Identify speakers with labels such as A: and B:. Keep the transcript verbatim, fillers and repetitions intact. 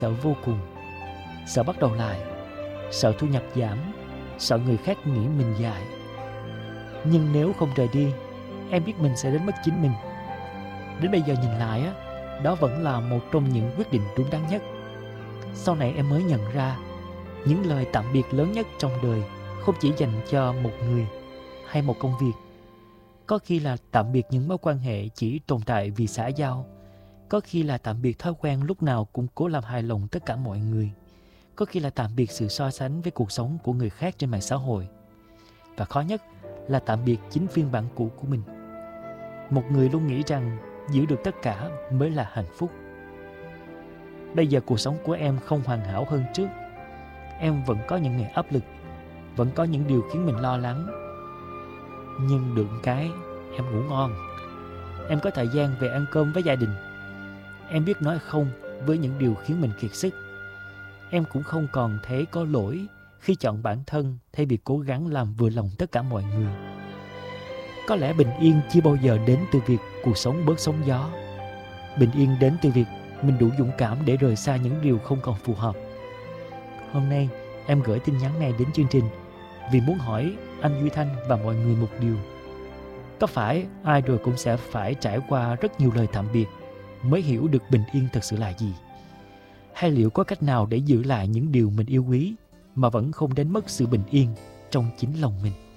A: sợ vô cùng, sợ bắt đầu lại, sợ thu nhập giảm, sợ người khác nghĩ mình dại. Nhưng nếu không rời đi, em biết mình sẽ đánh mất chính mình. Đến bây giờ nhìn lại á, đó vẫn là một trong những quyết định đúng đắn nhất. Sau này em mới nhận ra, những lời tạm biệt lớn nhất trong đời không chỉ dành cho một người hay một công việc. Có khi là tạm biệt những mối quan hệ chỉ tồn tại vì xã giao. Có khi là tạm biệt thói quen lúc nào cũng cố làm hài lòng tất cả mọi người. Có khi là tạm biệt sự so sánh với cuộc sống của người khác trên mạng xã hội. Và khó nhất là tạm biệt chính phiên bản cũ của mình. Một người luôn nghĩ rằng giữ được tất cả mới là hạnh phúc. Bây giờ cuộc sống của em không hoàn hảo hơn trước. Em vẫn có những ngày áp lực, vẫn có những điều khiến mình lo lắng. Nhưng được cái em ngủ ngon. Em có thời gian về ăn cơm với gia đình. Em biết nói không với những điều khiến mình kiệt sức. Em cũng không còn thấy có lỗi khi chọn bản thân thay vì cố gắng làm vừa lòng tất cả mọi người. Có lẽ bình yên chưa bao giờ đến từ việc cuộc sống bớt sóng gió. Bình yên đến từ việc mình đủ dũng cảm để rời xa những điều không còn phù hợp. Hôm nay em gửi tin nhắn này đến chương trình vì muốn hỏi anh Duy Thanh và mọi người một điều. Có phải ai rồi cũng sẽ phải trải qua rất nhiều lời tạm biệt mới hiểu được bình yên thật sự là gì? Hay liệu có cách nào để giữ lại những điều mình yêu quý mà vẫn không đánh mất sự bình yên trong chính lòng mình?